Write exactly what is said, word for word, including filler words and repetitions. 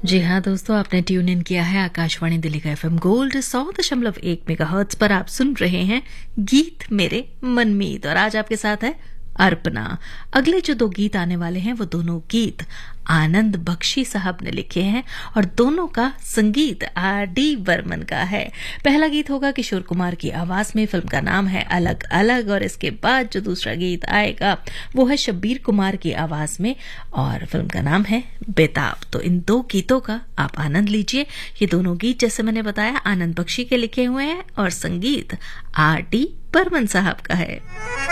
जी हाँ दोस्तों, आपने ट्यून इन किया है आकाशवाणी दिल्ली का एफएम गोल्ड सौ दशमलव एक मेगाहर्ट्ज पर। आप सुन रहे हैं गीत मेरे मनमीत और आज आपके साथ है अर्पणा। अगले जो दो गीत आने वाले हैं वो दोनों गीत आनंद बख्शी साहब ने लिखे हैं और दोनों का संगीत आर डी बर्मन का है। पहला गीत होगा किशोर कुमार की आवाज में, फिल्म का नाम है अलग अलग, और इसके बाद जो दूसरा गीत आएगा वो है शब्बीर कुमार की आवाज में और फिल्म का नाम है बेताब। तो इन दो गीतों का आप आनंद लीजिए। ये दोनों गीत जैसे मैंने बताया आनंद बख्शी के लिखे हुए हैं और संगीत आर डी बर्मन साहब का है।